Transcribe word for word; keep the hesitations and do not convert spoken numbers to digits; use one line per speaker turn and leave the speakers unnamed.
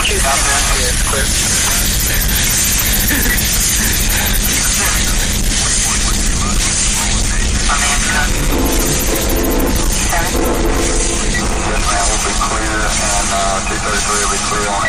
Yes, ma'am, we'll be clear, and uh, two thirty-three will be clear on